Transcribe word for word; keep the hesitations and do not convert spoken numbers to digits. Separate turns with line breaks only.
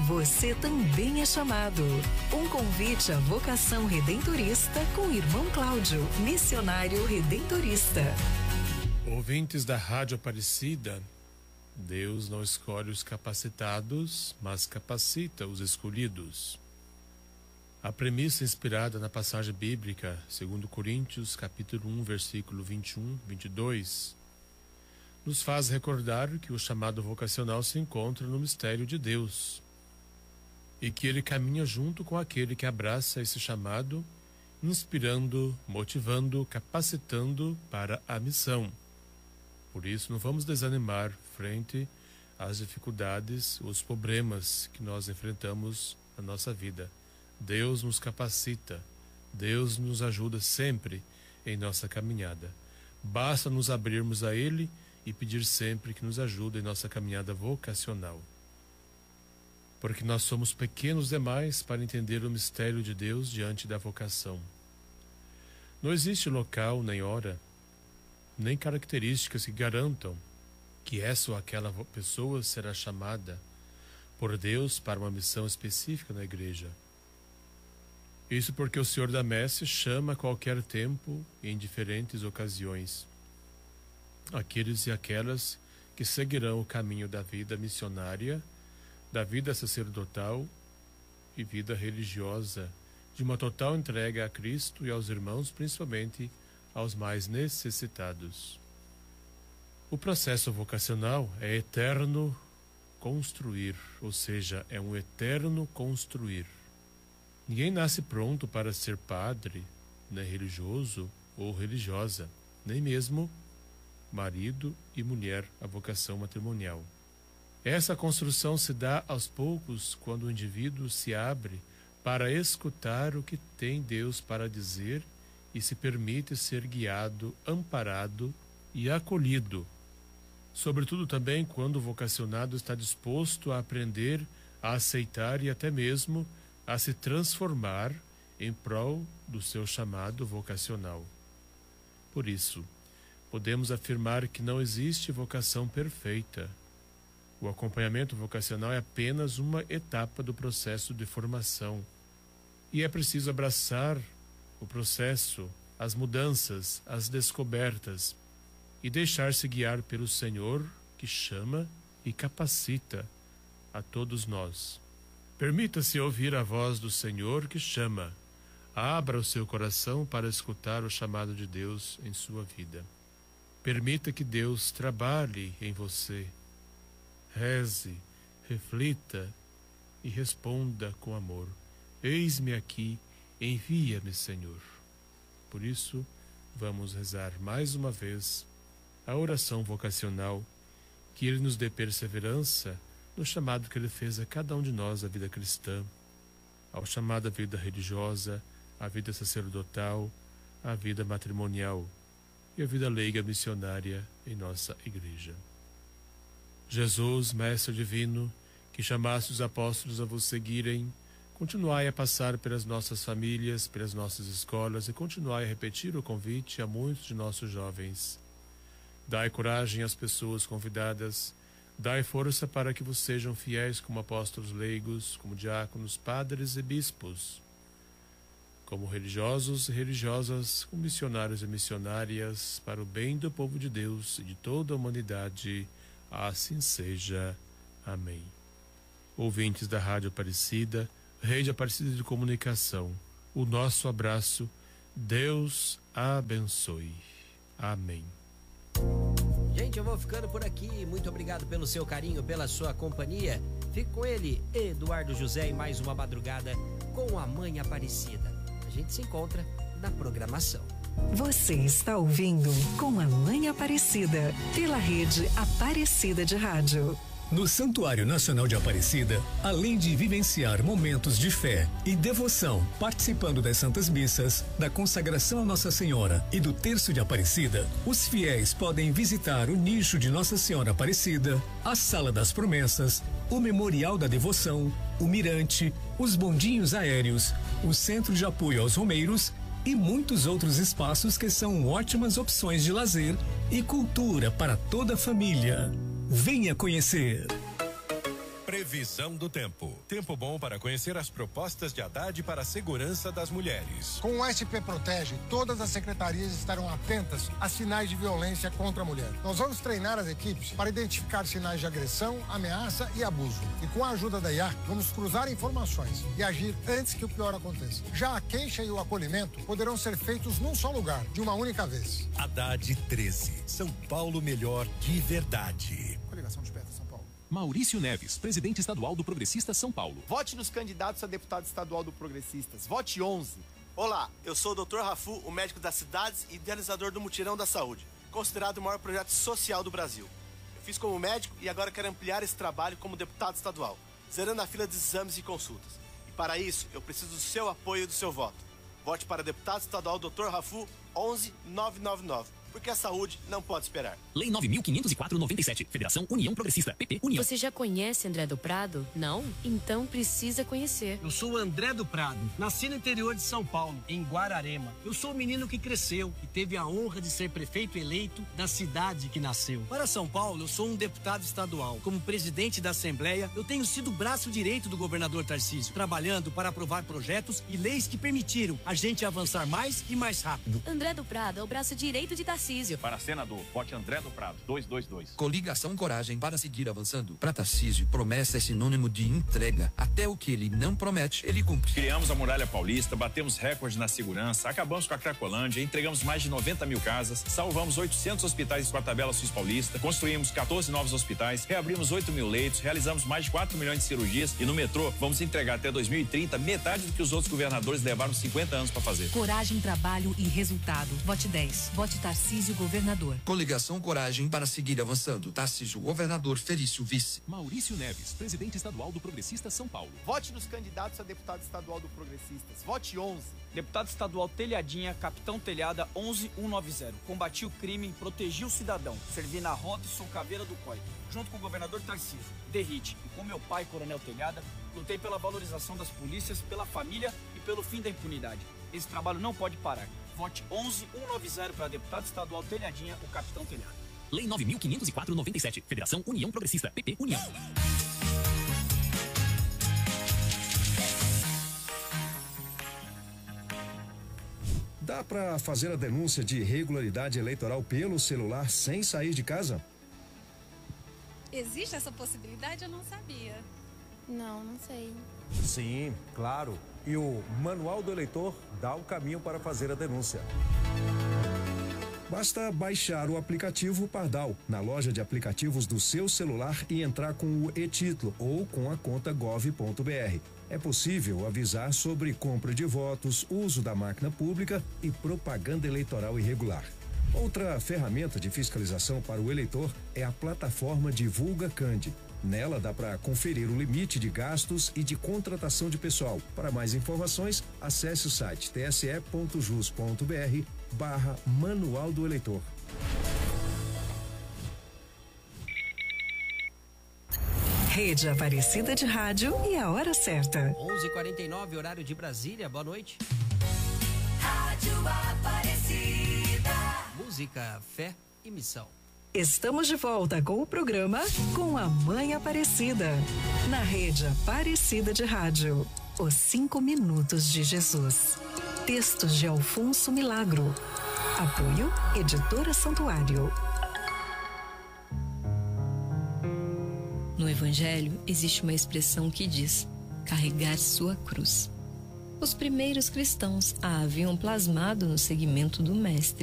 Você também é chamado. Um convite à vocação redentorista com o irmão Cláudio, missionário redentorista.
Ouvintes da Rádio Aparecida, Deus não escolhe os capacitados, mas capacita os escolhidos. A premissa inspirada na passagem bíblica, segundo Coríntios, capítulo um, versículo vinte e um, vinte e dois, nos faz recordar que o chamado vocacional se encontra no mistério de Deus e que ele caminha junto com aquele que abraça esse chamado, inspirando, motivando, capacitando para a missão. Por isso, não vamos desanimar frente às dificuldades, os problemas que nós enfrentamos na nossa vida. Deus nos capacita, Deus nos ajuda sempre em nossa caminhada. Basta nos abrirmos a Ele e pedir sempre que nos ajude em nossa caminhada vocacional. Porque nós somos pequenos demais para entender o mistério de Deus diante da vocação. Não existe local nem hora, nem características que garantam que essa ou aquela pessoa será chamada por Deus para uma missão específica na igreja. Isso porque o Senhor da Messe chama a qualquer tempo e em diferentes ocasiões aqueles e aquelas que seguirão o caminho da vida missionária, da vida sacerdotal e vida religiosa, de uma total entrega a Cristo e aos irmãos, principalmente aos mais necessitados. O processo vocacional é eterno construir, ou seja, é um eterno construir. Ninguém nasce pronto para ser padre, nem religioso ou religiosa, nem mesmo marido e mulher, a vocação matrimonial. Essa construção se dá aos poucos quando o indivíduo se abre para escutar o que tem Deus para dizer e se permite ser guiado, amparado e acolhido. Sobretudo também quando o vocacionado está disposto a aprender, a aceitar e até mesmo a se transformar em prol do seu chamado vocacional. Por isso, podemos afirmar que não existe vocação perfeita. O acompanhamento vocacional é apenas uma etapa do processo de formação. E é preciso abraçar o processo, as mudanças, as descobertas e deixar-se guiar pelo Senhor que chama e capacita a todos nós. Permita-se ouvir a voz do Senhor que chama. Abra o seu coração para escutar o chamado de Deus em sua vida. Permita que Deus trabalhe em você. Reze, reflita e responda com amor. Eis-me aqui, envia-me, Senhor. Por isso, vamos rezar mais uma vez a oração vocacional, que Ele nos dê perseverança no chamado que Ele fez a cada um de nós à vida cristã, ao chamado à vida religiosa, à vida sacerdotal, à vida matrimonial e à vida leiga missionária em nossa igreja. Jesus, Mestre Divino, que chamaste os apóstolos a vos seguirem, continuai a passar pelas nossas famílias, pelas nossas escolas e continuai a repetir o convite a muitos de nossos jovens. Dai coragem às pessoas convidadas, dai força para que vos sejam fiéis como apóstolos leigos, como diáconos, padres e bispos, como religiosos e religiosas, como missionários e missionárias, para o bem do povo de Deus e de toda a humanidade. Assim seja. Amém. Ouvintes da Rádio Aparecida, Rede Aparecida de Comunicação, o nosso abraço. Deus abençoe. Amém.
Gente, eu vou ficando por aqui. Muito obrigado pelo seu carinho, pela sua companhia. Fico com ele, Eduardo José, em mais uma madrugada com a Mãe Aparecida. A gente se encontra na programação.
Você está ouvindo Com a Mãe Aparecida, pela Rede Aparecida de Rádio.
No Santuário Nacional de Aparecida, além de vivenciar momentos de fé e devoção, participando das Santas Missas, da consagração a Nossa Senhora e do Terço de Aparecida, os fiéis podem visitar o nicho de Nossa Senhora Aparecida, a Sala das Promessas, o Memorial da Devoção, o Mirante, os bondinhos aéreos, o Centro de Apoio aos Romeiros e muitos outros espaços que são ótimas opções de lazer e cultura para toda a família. Venha conhecer.
Previsão do tempo. Tempo bom para conhecer as propostas de Haddad para a segurança das mulheres.
Com o S P Protege, todas as secretarias estarão atentas a sinais de violência contra a mulher. Nós vamos treinar as equipes para identificar sinais de agressão, ameaça e abuso. E com a ajuda da I A, vamos cruzar informações e agir antes que o pior aconteça. Já a queixa e o acolhimento poderão ser feitos num só lugar, de uma única vez.
Haddad treze. São Paulo melhor de verdade.
Coligação Desperta São Paulo.
Maurício Neves, presidente estadual do Progressistas São Paulo.
Vote nos candidatos a deputado estadual do Progressistas. Vote onze.
Olá, eu sou o doutor Rafu, o médico das cidades e idealizador do Mutirão da Saúde, considerado o maior projeto social do Brasil. Eu fiz como médico e agora quero ampliar esse trabalho como deputado estadual, zerando a fila de exames e consultas. E para isso, eu preciso do seu apoio e do seu voto. Vote para deputado estadual doutor Rafu onze nove nove nove. Porque a saúde não pode esperar.
Lei nove mil quinhentos e quatro noventa e sete. Federação União Progressista. P P União.
Você já conhece André do Prado? Não? Então precisa conhecer.
Eu sou o André do Prado. Nasci no interior de São Paulo, em Guararema. Eu sou o menino que cresceu e teve a honra de ser prefeito eleito da cidade que nasceu. Para São Paulo, eu sou um deputado estadual. Como presidente da Assembleia, eu tenho sido o braço direito do governador Tarcísio, trabalhando para aprovar projetos e leis que permitiram a gente avançar mais e mais rápido.
André do Prado é o braço direito de Tarcísio.
Para senador, vote André do Prado, duzentos e vinte e dois.
Coligação Coragem para seguir avançando. Para Tarcísio, promessa é sinônimo de entrega. Até o que ele não promete, ele cumpre.
Criamos a Muralha Paulista, batemos recorde na segurança, acabamos com a Cracolândia, entregamos mais de noventa mil casas, salvamos oitocentos hospitais com a tabela SUS Paulista, construímos quatorze novos hospitais, reabrimos oito mil leitos, realizamos mais de quatro milhões de cirurgias e no metrô vamos entregar até dois mil e trinta metade do que os outros governadores levaram cinquenta anos para fazer.
Coragem, trabalho e resultado. Vote dez. Vote Tarcísio governador.
Coligação Coragem para seguir avançando. Tarcísio governador, Felício vice.
Maurício Neves, presidente estadual do Progressistas São Paulo.
Vote nos candidatos a deputado estadual do Progressistas. Vote onze.
Deputado estadual Telhadinha, Capitão Telhada onze mil cento e noventa. Combati o crime, protegi o cidadão. Servi na rota e sou caveira do C O I. Junto com o governador Tarcísio, Derrite e com meu pai, Coronel Telhada, lutei pela valorização das polícias, pela família e pelo fim da impunidade. Esse trabalho não pode parar. Vote onze mil cento e noventa para deputado estadual Telhadinha, o Capitão Telhada.
Lei nove mil quinhentos e quatro noventa e sete. Federação União Progressista. P P União.
Dá para fazer a denúncia de irregularidade eleitoral pelo celular sem sair de casa?
Existe essa possibilidade? Eu não sabia.
Não, não sei.
Sim, claro. E o Manual do Eleitor dá o caminho para fazer a denúncia.
Basta baixar o aplicativo Pardal na loja de aplicativos do seu celular e entrar com o e-título ou com a conta gov ponto br. É possível avisar sobre compra de votos, uso da máquina pública e propaganda eleitoral irregular. Outra ferramenta de fiscalização para o eleitor é a plataforma Divulga Cande. Nela dá para conferir o limite de gastos e de contratação de pessoal. Para mais informações, acesse o site tse ponto jus ponto br barra Manual do Eleitor.
Rede Aparecida de Rádio e a hora certa.
onze e quarenta e nove, horário de Brasília. Boa noite.
Rádio Aparecida.
Música, fé e missão.
Estamos de volta com o programa Com a Mãe Aparecida. Na Rede Aparecida de Rádio. Os Cinco Minutos de Jesus. Textos de Alfonso Milagro. Apoio Editora Santuário.
No Evangelho existe uma expressão que diz: carregar sua cruz. Os primeiros cristãos a haviam plasmado no segmento do Mestre.